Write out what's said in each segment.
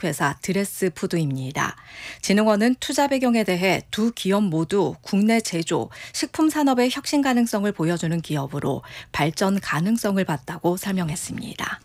주식회사 드레스푸드입니다. 진흥원은 투자 배경에 대해 두 기업 모두 국내 제조, 식품 산업의 혁신 가능성을 보여주는 기업으로 발전 가능성을 봤다고 설명했습니다.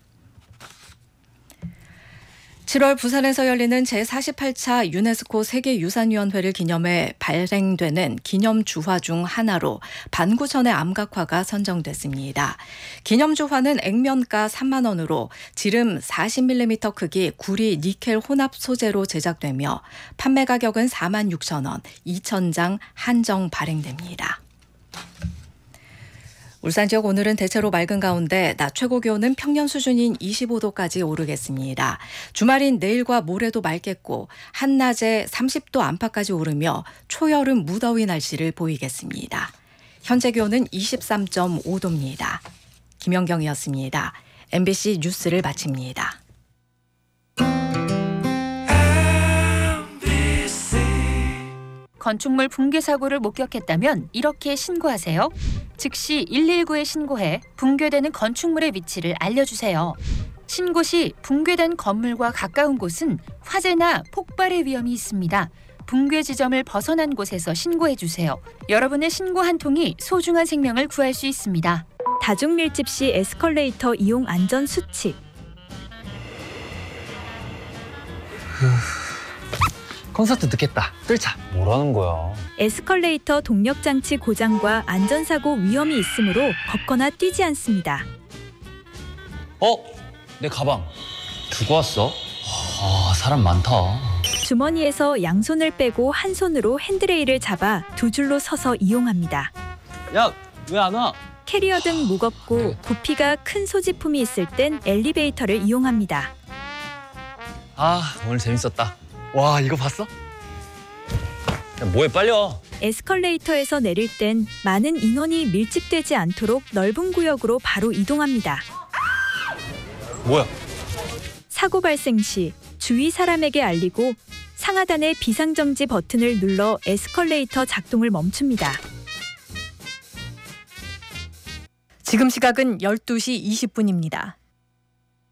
7월 부산에서 열리는 제48차 유네스코 세계유산위원회를 기념해 발행되는 기념주화 중 하나로 반구천의 암각화가 선정됐습니다. 기념주화는 액면가 3만 원으로 지름 40mm 크기 구리 니켈 혼합 소재로 제작되며 판매 가격은 4만 6천 원, 2,000장 한정 발행됩니다. 울산 지역 오늘은 대체로 맑은 가운데 낮 최고 기온은 평년 수준인 25도까지 오르겠습니다. 주말인 내일과 모레도 맑겠고 한낮에 30도 안팎까지 오르며 초여름 무더위 날씨를 보이겠습니다. 현재 기온은 23.5도입니다. 김연경이었습니다. MBC 뉴스를 마칩니다. 건축물 붕괴 사고를 목격했다면 이렇게 신고하세요. 즉시 119에 신고해 붕괴되는 건축물의 위치를 알려주세요. 신고 시 붕괴된 건물과 가까운 곳은 화재나 폭발의 위험이 있습니다. 붕괴 지점을 벗어난 곳에서 신고해주세요. 여러분의 신고 한 통이 소중한 생명을 구할 수 있습니다. 다중밀집 시 에스컬레이터 이용 안전 수칙. 콘서트 늦겠다. 뜰차. 뭐라는 거야? 에스컬레이터 동력장치 고장과 안전사고 위험이 있으므로 걷거나 뛰지 않습니다. 내 가방. 두고 왔어? 사람 많다. 주머니에서 양손을 빼고 한 손으로 핸드레일을 잡아 두 줄로 서서 이용합니다. 야, 왜 안 와? 캐리어 등 무겁고 부피가 큰 소지품이 있을 땐 엘리베이터를 이용합니다. 오늘 재밌었다. 와, 이거 봤어? 야, 뭐해, 빨리 와. 에스컬레이터에서 내릴 땐 많은 인원이 밀집되지 않도록 넓은 구역으로 바로 이동합니다. 뭐야? 사고 발생 시 주위 사람에게 알리고 상하단의 비상정지 버튼을 눌러 에스컬레이터 작동을 멈춥니다. 지금 시각은 12시 20분입니다.